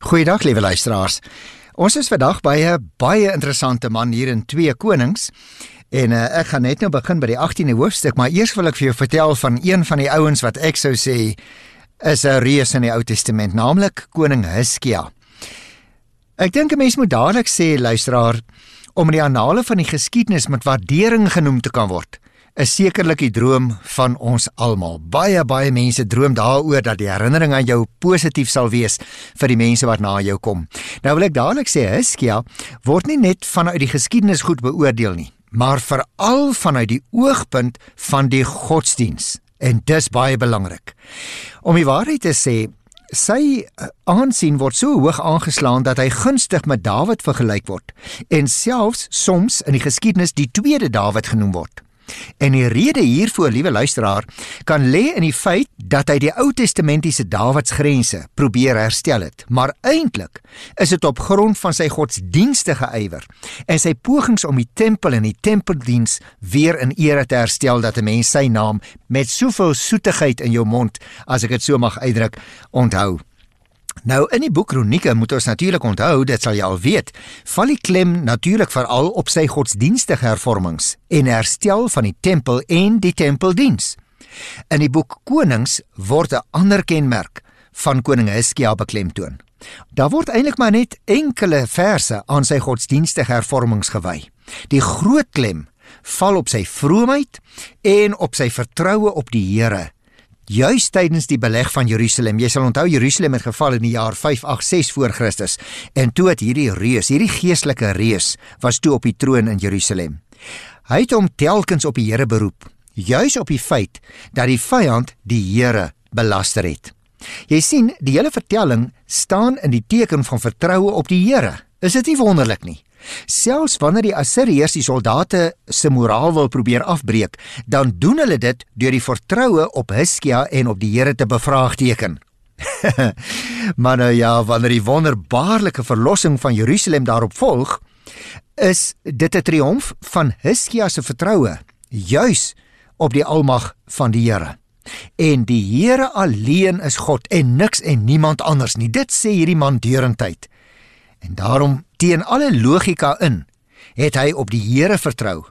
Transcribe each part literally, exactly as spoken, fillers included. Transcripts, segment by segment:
Goeiedag, liewe luisteraars. Ons is vandag by 'n baie interessante man hier in twee Konings. En uh, ek gaan net nou begin by die agtiende hoofstuk, maar eers wil ek vir jou vertel van een van die ouens wat ek sou sê is 'n reus in die Ou Testament, naamlik koning Hiskia. Ek dink 'n mens moet dadelik sê, luisteraar, om in die annale van die geskiedenis met waardering genoem te kan word, is sekerlik die droom van ons almal. Baie, baie mense droom daaroor dat die herinnering aan jou positief sal wees vir die mense wat na jou kom. Nou wil ek dadelik sê, Hiskia word nie net vanuit die geskiedenis goed beoordeel nie, maar veral vanuit die oogpunt van die godsdiens. En dis baie belangrik. Om die waarheid te sê, sy aansien word so hoog aangeslaan dat hy gunstig met Dawid vergelyk word en selfs soms in die geskiedenis die tweede Dawid genoem word. En die rede hiervoor, liewe luisteraar, kan lê in die feit dat hy die Ou Testamentiese Dawidsgrense probeer herstel het, maar eintlik is dit op grond van sy godsdienstige ywer en sy pogings om die tempel en die tempeldiens weer in ere te herstel dat 'n mens sy naam met soveel soetigheid in jou mond, as ek dit so mag uitdruk, onthou. Nou, in die boek Kronieke moet ons natuurlik onthou, dit sal jy al weet, val die klem natuurlik veral op sy godsdienstige hervormings en herstel van die tempel en die tempeldiens. In die boek Konings word 'n ander kenmerk van koning Hiskia beklemtoon. Daar word eintlik maar net enkele verse aan sy godsdienstige hervormings gewy. Die groot klem val op sy vroomheid en op sy vertroue op die Here, juis tydens die beleg van Jerusalem. Jy sal onthou, Jerusalem het geval in die jaar vyf agt ses voor Christus, en toe het hierdie reus, hierdie geestelike reus, was toe op die troon in Jerusalem. Hy het hom telkens op die Here beroep, juis op die feit dat die vyand die Here belaster het. Jy sien, die hele vertelling staan in die teken van vertroue op die Here. Is dit nie wonderlik nie? Selfs wanneer die Assiriërs die soldate se moraal wil probeer afbreek, dan doen hulle dit deur die vertroue op Hiskia en op die Here te bevraagteken. Maar nou ja, wanneer die wonderbaarlike verlossing van Jerusalem daarop volg, is dit 'n triomf van Hiskia se vertroue, juis op die almag van die Here. En die Here alleen is God en niks en niemand anders nie. Dit sê hierdie man deurentyd. En daarom, teen alle logika in, het hy op die Here vertrou.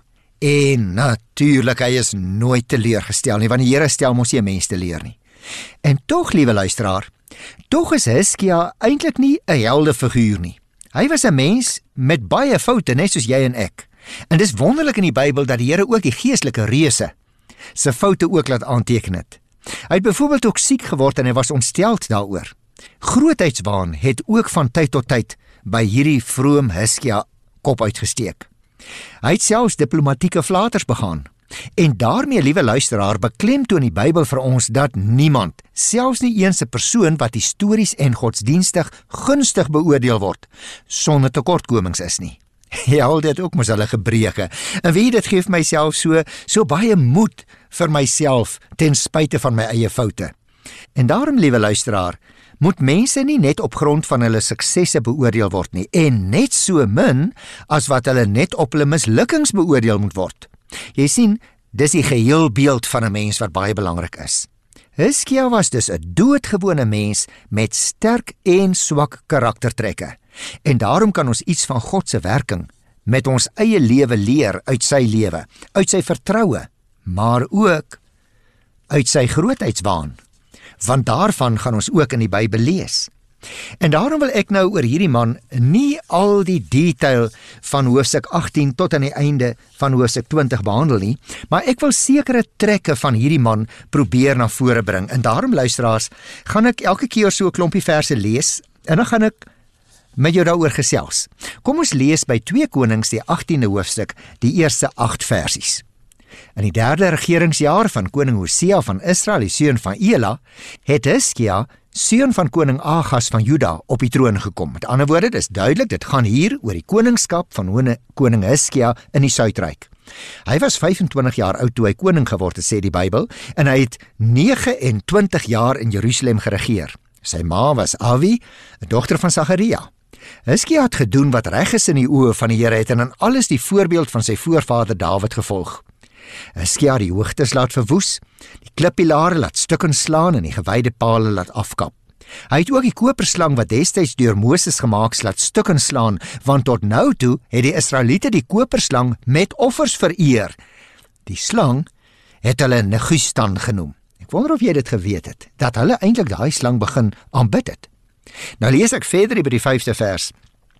En natuurlik, hy is nooit teleurgestel nie, want die Here stel mos nie 'n mens teleur nie. En tog, liewe luisteraar, tog is Hiskia eintlik nie 'n heldefiguur nie. Hy was 'n mens met baie foute, net soos jy en ek. En dis wonderlik in die Bybel dat die Here ook die geestelike reuse se foute ook laat aanteken het. Hy het byvoorbeeld ook siek geword en hy was ontsteld daaroor. Grootheidswaan het ook van tyd tot tyd by hierdie vroom Hiskia kop uitgesteek. Hy het selfs diplomatieke flaters begaan. En daarmee, liewe luisteraar, beklemtoon die Bybel vir ons dat niemand, selfs nie eens 'n persoon wat histories en godsdienstig gunstig beoordeel word, sonder tekortkomings is nie. Ja, dit ook mos hulle gebreke. En wie dit gee myself so, so baie moed vir myself ten spyte van my eie foute. En daarom, liewe luisteraar, moet mense nie net op grond van hulle suksesse beoordeel word nie, en net so min as wat hulle net op hulle mislukkings beoordeel moet word. Jy sien, dis die geheelbeeld van 'n mens wat baie belangrik is. Hiskia was dus 'n doodgewone mens met sterk en swak karaktertrekke. En daarom kan ons iets van God se werking met ons eie lewe leer uit sy lewe, uit sy vertroue, maar ook uit sy grootheidswaan. Want daarvan gaan ons ook in die Bybel lees. En daarom wil ek nou oor hierdie man nie al die detail van hoofstuk agttien tot aan die einde van hoofstuk twintig behandel nie, maar ek wil sekere trekke van hierdie man probeer na vore bring. En daarom, luisteraars, gaan ek elke keer so 'n klompie verse lees, en dan gaan ek met jou daaroor gesels. Kom ons lees by twee Konings die agtiende hoofstuk, die eerste agt versies. In die derde regeringsjaar van koning Hosea van Israel, die seun van Ela, het Hiskia, seun van koning Agas van Juda, op die troon gekom. Met ander woorde, dis duidelik, dit gaan hier oor die koningskap van koning Hiskia in die Suidryk. Hy was vyf en twintig jaar oud toe hy koning geword het, sê die Bybel, en hy het nege en twintig jaar in Jerusalem geregeer. Sy ma was Avi, 'n dogter van Sagaria. Hiskia het gedoen wat reg is in die oë van die Here het en in alles die voorbeeld van sy voorvader Dawid gevolg. Hiskia die hoogtes laat verwoes, die klippilare laat stukken slaan en die gewyde pale laat afkap. Hy het ook die koperslang wat destyds deur Moses gemaak is laat stukken slaan, want tot nou toe het die Israeliete die koperslang met offers vereer. Die slang het hulle Negustan genoem. Ek wonder of jy dit geweet het, dat hulle eintlik daai slang begin aanbid het. Nou lees ek verder hier by die vyfde vers.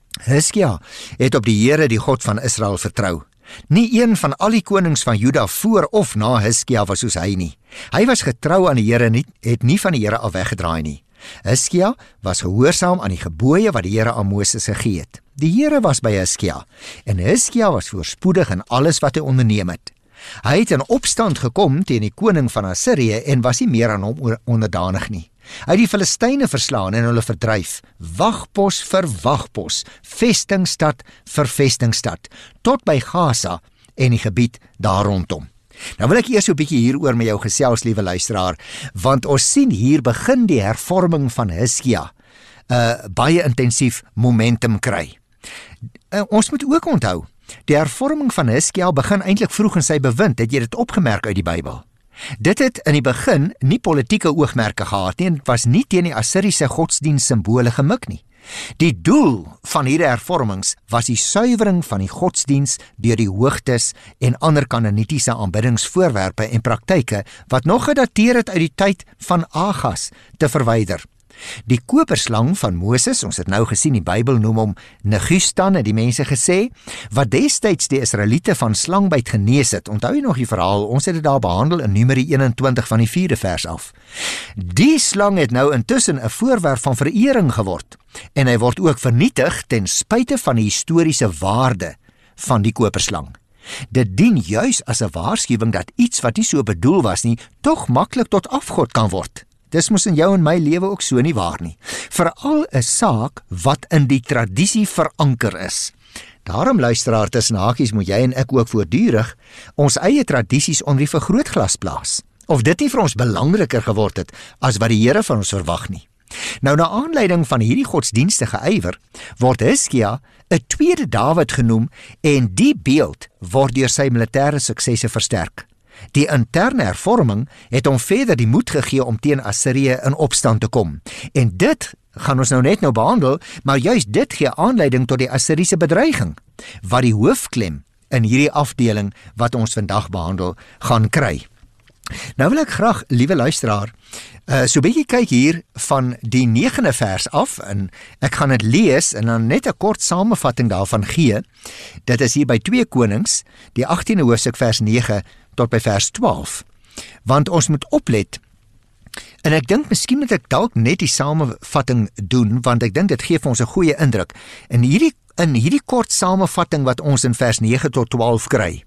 Hiskia het op die Here, die God van Israel, vertrou. Nie een van al die konings van Juda voor of na Hiskia was soos hy nie. Hy was getrou aan die Here, nie, het nie van die Here af weggedraai nie. Hiskia was gehoorsaam aan die gebooie wat die Here aan Moses gegee het. Die Here was by Hiskia, en Hiskia was voorspoedig in alles wat hy onderneem het. Hy het in opstand gekom teen die koning van Assirië en was nie meer aan hom onderdanig nie. Hy het die Filistyne verslaan en hulle verdryf, wagpos vir wagpos, vestingstad vir vestingstad, tot by Gaza en die gebied daar rondom. Nou wil ek eers so 'n bietjie hieroor met jou gesels, liewe luisteraar, want ons sien hier begin die hervorming van Hiskia uh, baie intensief momentum kry. Uh, ons moet ook onthou, die hervorming van Hiskia begin eintlik vroeg in sy bewind, het jy dit opgemerk uit die Bybel? Dit het in die begin nie politieke oogmerke gehad nie, en het was nie teen die Assiriese godsdienst simbole gemik nie. Die doel van hierdie hervormings was die suiwering van die godsdienst deur die hoogtes en ander kananitiese aanbiddingsvoorwerpe en praktyke wat nog gedateer het uit die tyd van Agas te verwyder. Die koperslang van Moses, ons het nou gesien, die Bybel noem hom Negustan, het die mense gesê, wat destyds die Israeliete van slangbyt genees het. Onthou jy nog die verhaal, ons het dit daar behandel in Numeri eenentwintig van die vierde vers af. Die slang het nou intussen 'n voorwerp van verering geword, en hy word ook vernietig ten spyte van die historiese waarde van die koperslang. Dit dien juis as 'n waarskuwing dat iets wat nie so bedoel was nie, tog maklik tot afgod kan word. Dis mos in jou en my lewe ook so nie waar nie. Veral 'n saak wat in die tradisie veranker is. Daarom, luisteraar, tussen hakies moet jy en ek ook voortdurend ons eie tradisies onder die vergrootglas plaas. Of dit nie vir ons belangriker geword het as wat die Here van ons verwag nie. Nou, na aanleiding van hierdie godsdienstige ywer word Hiskia 'n tweede Dawid genoem, en die beeld word deur sy militêre suksesse versterk. Die interne hervorming het hom verder die moed gegee om teen Assirië in opstand te kom. En dit gaan ons nou net nou behandel, maar juist dit gee aanleiding tot die Assiriese bedreiging, wat die hoofklem in hierdie afdeling wat ons vandag behandel gaan kry. Nou wil ek graag, liewe luisteraar, uh, so 'n bietjie kyk hier van die negende vers af, en ek gaan dit lees en dan net 'n kort samevatting daarvan gee. Dit is hier by twee Konings, die agtiende hoofstuk vers nege tot by vers twaalf. Want ons moet oplet, en ek dink miskien moet ek dalk net die samevatting doen, want ek dink dit gee vir ons 'n goeie indruk. In hierdie, in hierdie kort samevatting wat ons in vers nege tot twaalf kry,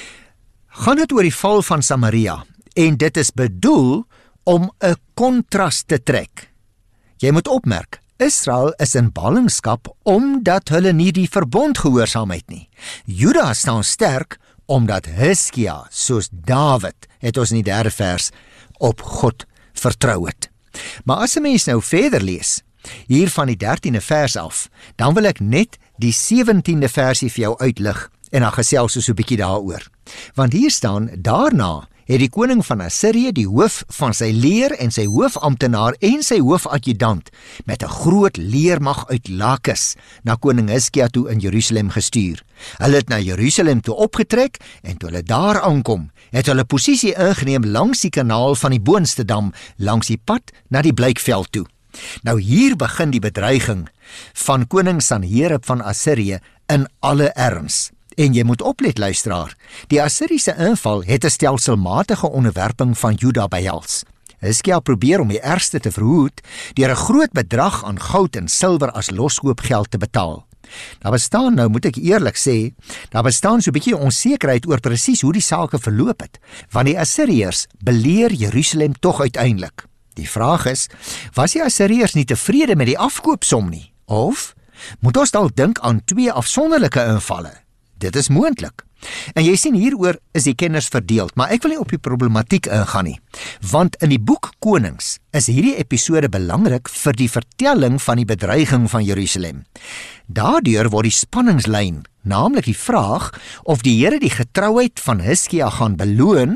gaan dit oor die val van Samaria, en dit is bedoel om 'n kontras te trek. Jy moet opmerk, Israel is in ballingskap omdat hulle nie die verbond gehoorsaam het nie. Juda staan sterk omdat Hiskia, soos Dawid, het ons in die derde vers, op God vertrou het. Maar as 'n mens nou verder lees, hier van die dertiende vers af, dan wil ek net die sewentiende versie vir jou uitlig, en dan gesels ons so 'n bietjie daaroor. Want hier staan, daarna het die koning van Assirië die hoof van sy leer en sy hoofamptenaar en sy hoofadjudant met 'n groot leermag uit Lakis na koning Hiskia toe in Jerusalem gestuur. Hulle het na Jerusalem toe opgetrek, en toe hulle daar aankom, het hulle posisie ingeneem langs die kanaal van die boonste dam, langs die pad na die Blykveld toe. Nou hier begin die bedreiging van koning Sanherib van Assirië in alle erns. En jy moet oplet, luisteraar, die Assiriese inval het 'n stelselmatige onderwerping van Juda behels. Hiskia probeer om die ergste te verhoed deur 'n groot bedrag aan goud en silwer as loskoopgeld te betaal. Daar bestaan nou, moet ek eerlik sê, daar bestaan so 'n bietjie onsekerheid oor presies hoe die sake verloop het, want die Assiriërs beleer Jerusalem tog uiteindelik. Die vraag is, was die Assiriërs nie tevrede met die afkoopsom nie? Of moet ons dalk dink aan twee afsonderlike invalle? Dit is moontlik. En jy sien, hieroor is die kenners verdeeld, maar ek wil nie op die problematiek ingaan nie. Want in die boek Konings is hierdie episode belangrik vir die vertelling van die bedreiging van Jerusalem. Daardeur word die spanningslyn, naamlik die vraag of die Here die getrouheid van Hiskia gaan beloon,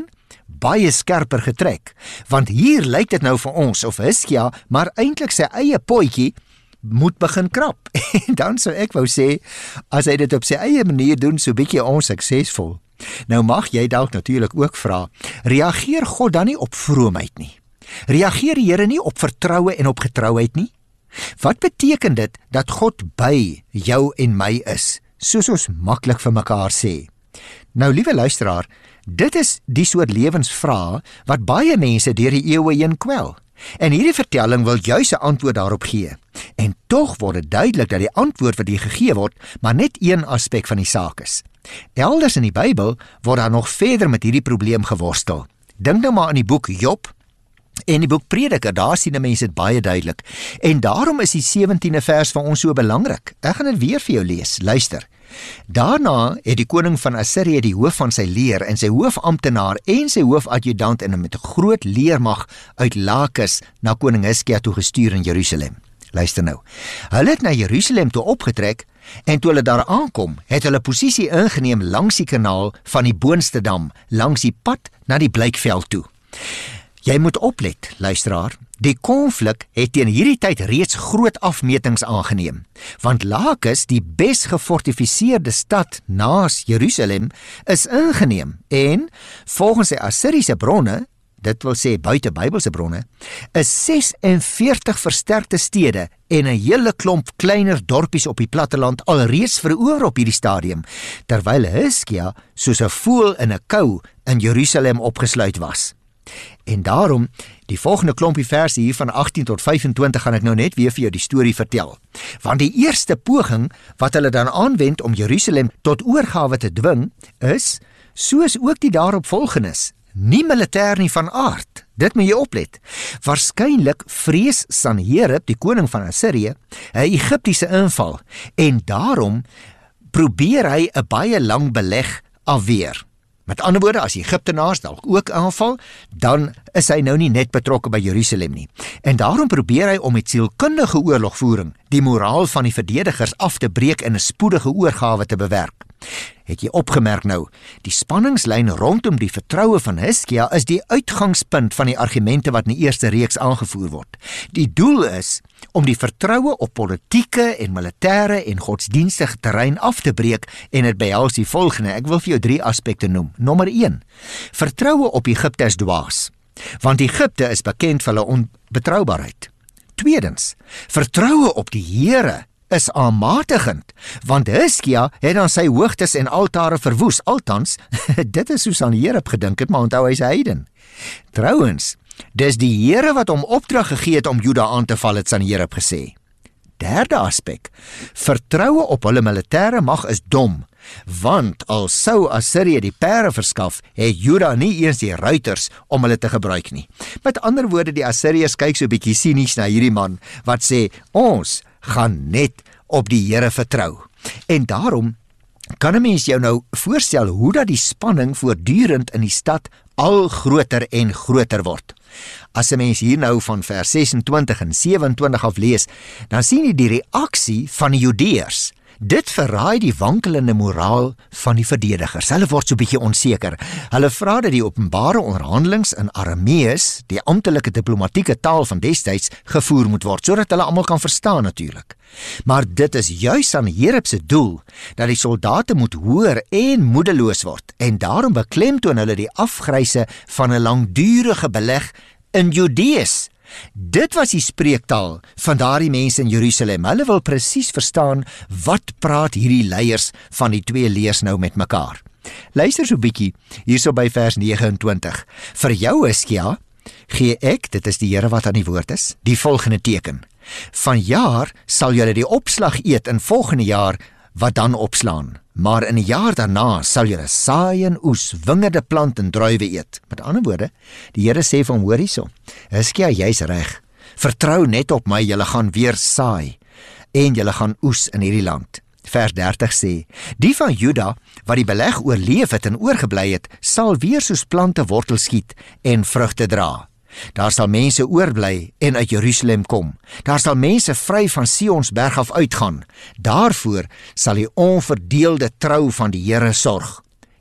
baie skerper getrek, want hier lyk dit nou vir ons of Hizkia maar eintlik sy eie potjie moet begin krap. En dan sou ek wou sê, as hy dit op sy eie manier doen, so bietjie onsuksesvol. Nou mag jy dalk natuurlik ook vra, reageer God dan nie op vroomheid nie? Reageer die Here nie op vertroue en op getrouheid nie? Wat beteken dit dat God by jou en my is, soos ons maklik vir mekaar sê? Nou, liewe luisteraar, dit is die soort lewensvrae wat baie mense deur die eeue heen kwel. En hierdie vertelling wil juis 'n antwoord daarop gee. En tog word dit duidelik dat die antwoord wat hier gegee word, maar net een aspek van die saak is. Elders in die Bybel word daar nog verder met hierdie probleem geworstel. Dink nou maar aan die boek Job en die boek Prediker, daar sien mense dit baie duidelik. En daarom is die sewentiende vers van ons so belangrik. Ek gaan dit weer vir jou lees, luister. Daarna het die koning van Assirië die hoof van sy leer en sy hoofamptenaar en sy hoofadjudant en met 'n groot leermag uit Lakis na koning Hizkia toe gestuur in Jerusalem. Luister nou. Hulle het na Jerusalem toe opgetrek en toe hulle daar aankom, het hulle posisie ingeneem langs die kanaal van die boonste dam, langs die pad na die Bleikveld toe. Jy moet oplet, luisteraar. Die konflik het teen hierdie tyd reeds groot afmetings aangeneem, want Lakis, die bes gefortifiseerde stad naas Jerusalem, is ingeneem en volgens die Assiriese bronne, dit wil sê buite Bybelse bronne, is ses en veertig versterkte stede en 'n hele klomp kleiner dorpies op die platteland alreeds verower op hierdie stadium, terwyl Hizkia soos 'n voël in 'n kou in Jerusalem opgesluit was. En daarom, die volgende klompie verse hier van agttien tot vyfentwintig gaan ek nou net weer vir jou die storie vertel. Want die eerste poging wat hulle dan aanwend om Jerusalem tot oorgawe te dwing, is, soos ook die daaropvolgenis, nie militêr nie van aard. Dit moet jy oplet. Waarskynlik vrees Sanherib, die koning van Assirië, 'n Egiptiese inval, en daarom probeer hy 'n baie lang beleg afweer. Met ander woorde, as Egiptenaars dalk ook aanval, dan is hy nou nie net betrokke by Jerusalem nie. En daarom probeer hy om met sielkundige oorlogvoering die moraal van die verdedigers af te breek en 'n spoedige oorgawe te bewerk. Het jy opgemerk nou, die spanningslyn rondom die vertroue van Hizkia is die uitgangspunt van die argumente wat in die eerste reeks aangevoer word. Die doel is om die vertroue op politieke en militêre en godsdienstige terrein af te breek en dit behels die volgende. Ek wil vir jou drie aspekte noem. Nommer een, vertroue op Egipte is dwaas, want Egipte is bekend vir hulle onbetroubaarheid. Tweedens, vertroue op die Here is aanmatigend, want Hizkia het aan sy hoogtes en altare verwoes, altans, dit is soos aan die Here gedink het, maar onthou hy's 'n heiden. Trouwens, dis die Here wat hom opdrag gegee het om Juda aan te val, het Sanherib gesê. Derde aspek, vertroue op hulle militêre mag is dom, want al sou Assirië die perde verskaf, het Juda nie eens die ruiters om hulle te gebruik nie. Met ander woorde, die Assiriërs kyk so bietjie sinies na hierdie man, wat sê, ons gaan net op die Here vertrou. En daarom kan 'n mens jou nou voorstel hoe dat die spanning voortdurend in die stad al groter en groter word. As 'n mens hier nou van vers sesentwintig en sewenentwintig af lees, dan sien jy die reaksie van die Judeërs. Dit verraai die wankelende moraal van die verdedigers. Hulle word so bietjie onseker. Hulle vra dat die openbare onderhandelings in Aramees, die amptelike diplomatieke taal van destyds, gevoer moet word, sodat hulle almal kan verstaan natuurlik. Maar dit is juis aan Sanherib se doel, dat die soldate moet hoor en moedeloos word, en daarom beklemtoon hulle die afgryse van 'n langdurige beleg in Judees. Dit was die spreektaal van daardie mense in Jerusalem. Hulle wil presies verstaan, wat praat hierdie leiers van die twee leers nou met mekaar. Luister so bietjie, hierso by vers negenentwintig. Vir jou, Hizkia, gee ek, dit is die Here wat aan die woord is, die volgende teken. Vanjaar sal julle die opslag eet in volgende jaar wat dan opslaan. Maar in die jaar daarna sal julle saai en oes, wingerde plant en druiwe eet. Met ander woorde, die Here sê vir hom, hoor hierso, Hizkia, jy's reg. Vertrou net op my, julle gaan weer saai en julle gaan oes in hierdie land. Vers dertig sê, die van Juda wat die beleg oorleef het en oorgebly het, sal weer soos plante wortel skiet en vrugte dra. Daar sal mense oorbly en uit Jerusalem kom. Daar sal mense vry van Sions berg af uitgaan. Daarvoor sal die onverdeelde trou van die Here sorg.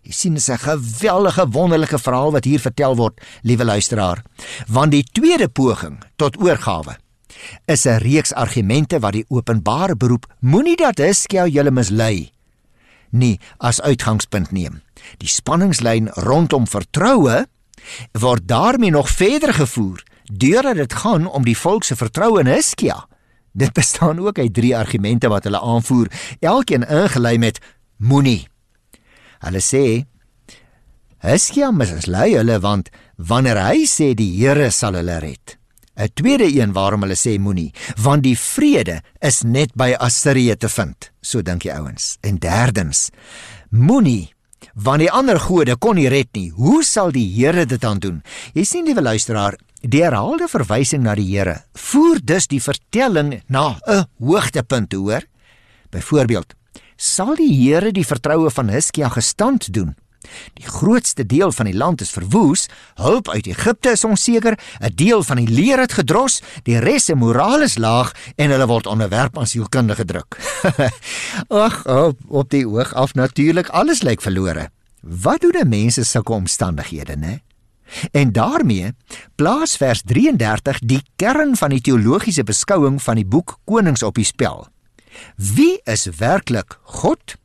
Jy sien, dis 'n geweldige wonderlike verhaal wat hier vertel word, liewe luisteraar. Want die tweede poging tot oorgawe is 'n reeks argumente wat die openbare beroep moenie dat Hizkia julle mislei nie as uitgangspunt neem. Die spanningslyn rondom vertroue word daarmee nog verder gevoer deurdat dit gaan om die volk se vertroue in Hizkia. Dit bestaan ook uit drie argumente wat hulle aanvoer, elkeen ingelei met moenie. Hulle sê Hizkia mislei hulle want wanneer hy sê die Here sal hulle red. 'n Tweede een waarom hulle sê moenie, want die vrede is net by Assirië te vind, so dink die ouens. En derdens, moenie, want die ander gode kon nie red nie. Hoe sal die Here dit dan doen? Jy sien, liewe luisteraar, die herhaalde verwysing na die Here voer dus die vertelling na 'n hoogtepunt, hoor. Byvoorbeeld, sal die Here die vertroue van Hizkia gestand doen? Die grootste deel van die land is verwoes, hulp uit Egipte is onseker, 'n deel van die leer het gedros, die res se moraal is laag en hulle word onderwerp aan sielkundige druk. Ag, op, op die oog af natuurlik, alles lyk verlore. Wat doen 'n mens in sulke omstandighede, né? En daarmee plaas vers drieëndertig die kern van die teologiese beskouing van die boek Konings op die spel. Wie is werklik God?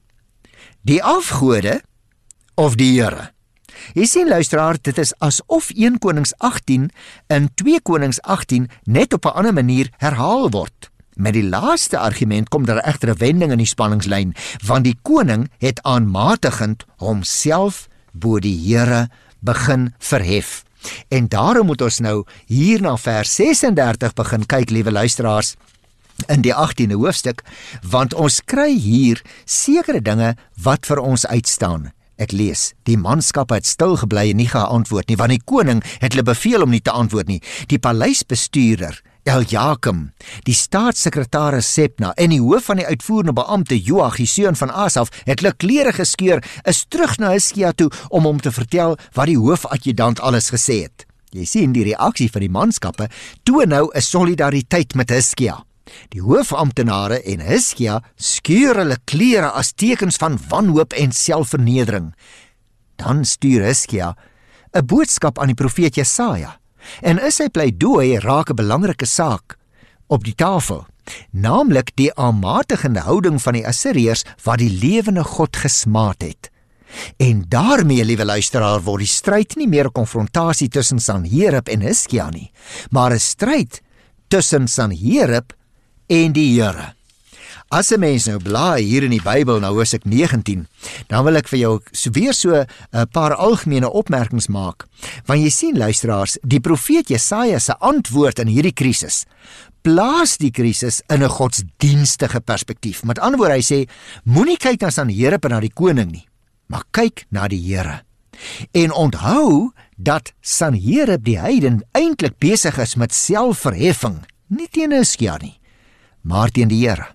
Die afgode of die Here? Jy sien, luisteraar, dit is asof een Konings agttien in twee Konings agttien net op 'n ander manier herhaal word. Met die laaste argument kom daar egter 'n wending in die spanningslyn, want die koning het aanmatigend homself bo die Here begin verhef. En daarom moet ons nou hier na vers sesendertig begin kyk, liewe luisteraars, in die agtiende hoofstuk, want ons kry hier sekere dinge wat vir ons uitstaan. Ek lees, die manskap het stil gebly en nie geantwoord nie, want die koning het hulle beveel om nie te antwoord nie. Die paleisbestuurder Eljakim, die staatssekretaris Sepna en die hoof van die uitvoerende beampte Joach, die seun van Asaf, het hulle klere geskeur, is terug na Hizkia toe om hom te vertel wat die hoofadjudant alles gesê het. Jy sien, die reaksie van die manskappe toon nou 'n solidariteit met Hizkia. Die hoofamptenare en Hizkia skeur hulle klere as tekens van wanhoop en selfvernedering. Dan stuur Hizkia 'n boodskap aan die profeet Jesaja, en in sy pleidooi raak 'n belangrike saak op die tafel, naamlik die aanmatigende houding van die Assiriërs wat die lewende God gesmaad het. En daarmee, liewe luisteraar, word die stryd nie meer 'n konfrontasie tussen Sanherib en Hizkia nie, maar 'n stryd tussen Sanherib en die Here. As 'n mens nou blaai hier in die Bybel, nou Hosea negentien, dan wil ek vir jou so weer so 'n paar algemene opmerkings maak. Want jy sien, luisteraars, die profeet Jesaja se antwoord in hierdie krisis plaas die krisis in 'n godsdienstige perspektief. Met ander woorde, hy sê, moenie kyk na Sanherib en na die koning nie, maar kyk na die Here. En onthou dat Sanherib die heiden eintlik besig is met selfverheffing, nie teen Hizkia nie, maar teen die Here.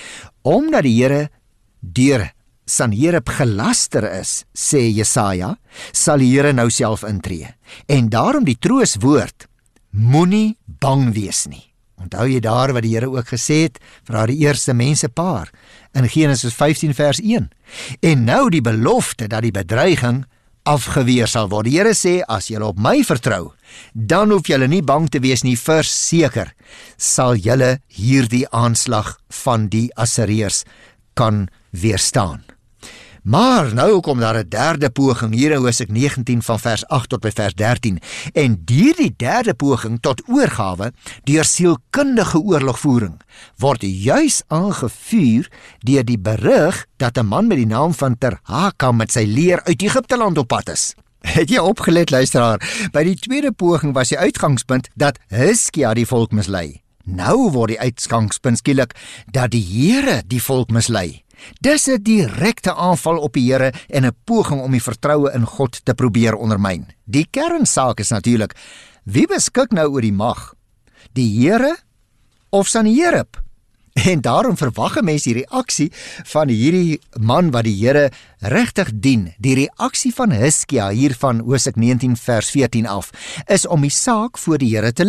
Omdat die Here deur Sanherib gelaster is, sê Jesaja, sal die Here nou self intree. En daarom die trooswoord, moenie bang wees nie. Onthou jy daar wat die Here ook gesê het vir haar die eerste mensepaar in Genesis vyftien vers een. En nou die belofte dat die bedreiging afgeweer sal word. Die Here sê, as julle op my vertrou, dan hoef julle nie bang te wees nie, verseker sal julle hierdie aanslag van die Assiriërs kan weerstaan. Maar nou kom daar 'n derde poging hier in Hosea negentien van vers agt tot by vers dertien. En deur die derde poging tot oorgawe deur sielkundige oorlogvoering word juis aangevuur deur die berig dat 'n man met die naam van Terhaka met sy leer uit Egipte land op pad is. Het jy opgelet, luisteraar? By die tweede poging was die uitgangspunt dat Hizkia die volk mislei. Nou word die uitgangspunt skielik dat die Here die volk mislei. Dis 'n direkte aanval op die Here en 'n poging om die vertroue in God te probeer ondermyn. Die kernsaak is natuurlik, wie beskik nou oor die mag? Die Here of Sanherib? En daarom verwag 'n mens die reaksie van hierdie man wat die Here regtig dien. Die reaksie van Hizkia hier van Hosea negentien vers veertien af is om die saak voor die Here te lê.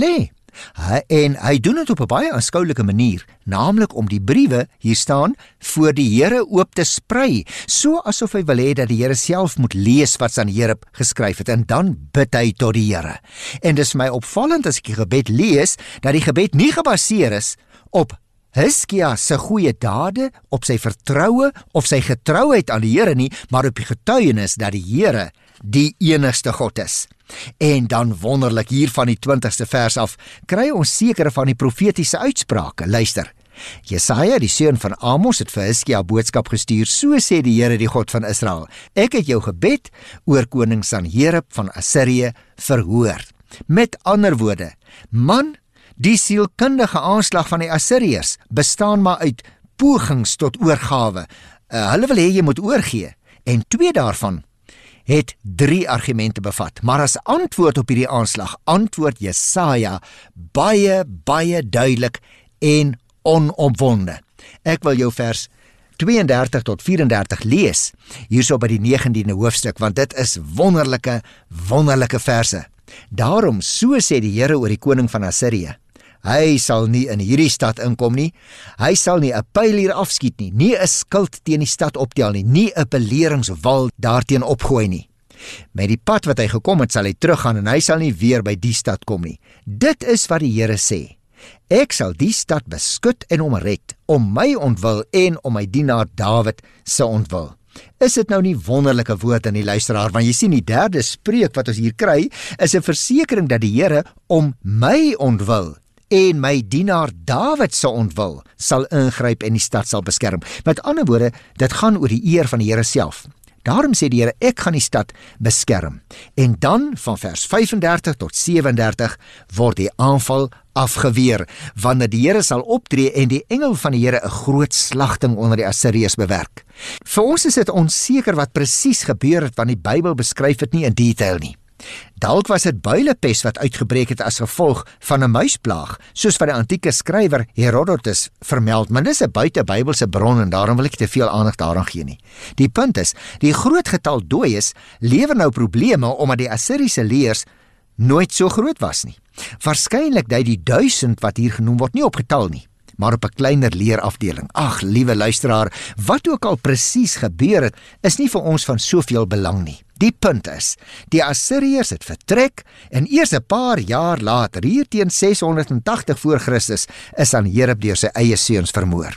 Hy, en hy doen dit op 'n baie aanskoulike manier, naamlik om die briewe, hier staan, voor die Here oop te sprei, so asof hy wil hê dat die Here self moet lees wat aan die Here geskryf het, en dan bid hy tot die Here. En dis my opvallend as ek die gebed lees, dat die gebed nie gebaseer is op Hizkia se goeie dade, op sy vertroue of sy getrouheid aan die Here nie, maar op die getuienis dat die Here die enigste God is. En dan wonderlik hier van die twintigste vers af, kry ons sekere van die profetiese uitsprake. Luister, Jesaja, die seun van Amos, het vir Hizkia boodskap gestuur, so sê die Here, die God van Israel, ek het jou gebed oor koning Sanherib van Assirië verhoor. Met ander woorde, man, die sielkundige aanslag van die Assiriërs bestaan maar uit pogings tot oorgawe. Uh, hulle wil hê jy moet oorgee, en twee daarvan het drie argumente bevat. Maar as antwoord op hierdie aanslag, antwoord Jesaja baie, baie duidelik en onopwonde. Ek wil jou vers tweeëndertig tot vyf-en-dertig lees, hierso by die negentiende hoofstuk, want dit is wonderlike, wonderlike verse. Daarom, so sê die Here oor die koning van Assirië, hy sal nie in hierdie stad inkom nie, hy sal nie 'n pyl hier afskiet nie, nie 'n skild teen die stad optel nie, nie 'n beleringswal daarteen opgooi nie. Met die pad wat hy gekom het, sal hy teruggaan en hy sal nie weer by die stad kom nie. Dit is wat die Here sê. Ek sal die stad beskud en omred, om my ontwil en om my dienaar Dawid se ontwil. Is dit nou nie wonderlike woord in die luisteraar, want jy sien die derde spreek wat ons hier kry, is 'n versekering dat die Here om my ontwil en my dienaar Dawid se ontwil sal ingryp en die stad sal beskerm. Met ander woorde, dit gaan oor die eer van die Here self. Daarom sê die Here, ek gaan die stad beskerm. En dan, van vers vyf-en-dertig tot sewe-en-dertig, word die aanval afgeweer, wanneer die Here sal optree en die engel van die Here 'n groot slagting onder die Assiriërs bewerk. Vir ons is dit onseker wat presies gebeur het, want die Bybel beskryf dit nie in detail nie. Dalk was dit builepes wat uitgebreek het as gevolg van 'n muisplaag, soos wat die antieke skrywer Herodotus vermeld, maar dis 'n buite-Bybelse bron en daarom wil ek te veel aandag daaraan gee nie. Die punt is, die groot getal dooies lewer nou probleme omdat die Assiriese leers nooit so groot was nie. Waarskynlik dui die duisend wat hier genoem word nie op getal nie, maar op 'n kleiner leerafdeling. Ag, liewe luisteraar, wat ook al presies gebeur het, is nie vir ons van soveel belang nie. Die punt is, die Assiriërs het vertrek en eers 'n paar jaar later, hier teen ses honderd agt voor Christus, is Sanherib deur sy eie seuns vermoor.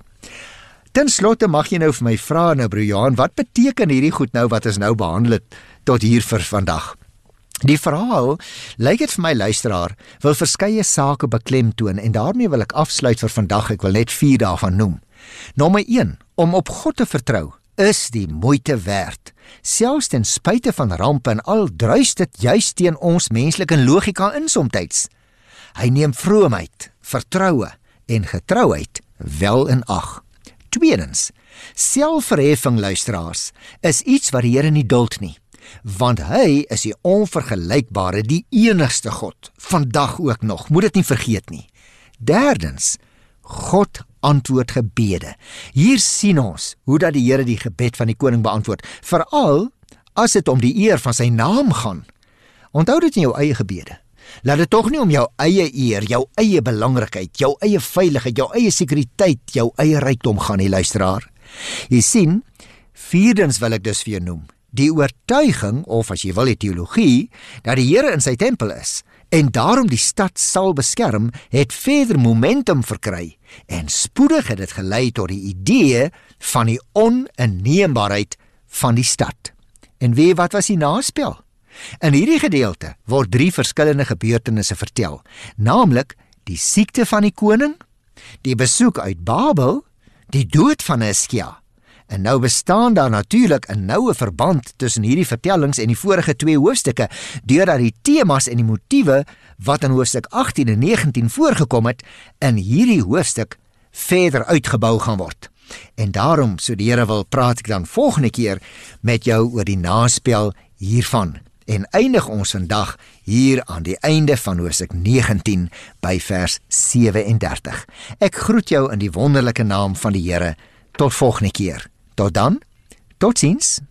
Ten slotte mag jy nou vir my vra, nou broer Johan, wat beteken hierdie goed nou wat ons nou behandel het tot hier vir vandag? Die verhaal, lyk dit vir my luisteraar, wil verskeie sake beklemtoon en daarmee wil ek afsluit vir vandag. Ek wil net vier daarvan noem. Nommer een, om op God te vertrou is die moeite werd. Selfs ten spyte van rampe en al druis dit juis teen ons menslike logika in somtyds. Hy neem vroomheid, vertroue en getrouheid wel in ag. Tweedens, selfverheffing, luisteraars, is iets wat die Here nie duld nie, want hy is die onvergelykbare, die enigste God, vandag ook nog, moet dit nie vergeet nie. Derdens, God antwoord gebede. Hier sien ons hoe dat die Here die gebed van die koning beantwoord, veral as dit om die eer van sy naam gaan. Onthou dit in jou eie gebede. Laat dit tog nie om jou eie eer, jou eie belangrikheid, jou eie veiligheid, jou eie sekuriteit, jou eie rykdom gaan nie, luisteraar. Jy sien, vierdens wil ek dus vir jou noem, die oortuiging, of as jy wil die teologie, dat die Here in sy tempel is, en daarom die stad sal beskerm, het verder momentum verkry, en spoedig het dit gelei tot die idee van die oninneembaarheid van die stad. En weet wat was die naspel? In hierdie gedeelte word drie verskillende gebeurtenisse vertel, naamlik die siekte van die koning, die besoek uit Babel, die dood van Hizkia. En nou bestaan daar natuurlik 'n noue verband tussen hierdie vertellings en die vorige twee hoofstukke, deurdat die temas en die motiewe wat in hoofstuk agttien en negentien voorgekom het, in hierdie hoofstuk verder uitgebou gaan word. En daarom, so die Here wil, praat ek dan volgende keer met jou oor die naspel hiervan. En eindig ons vandag hier aan die einde van hoofstuk negentien by vers sewe-en-dertig. Ek groet jou in die wonderlike naam van die Here. Tot volgende keer. Tot dan, tot ziens.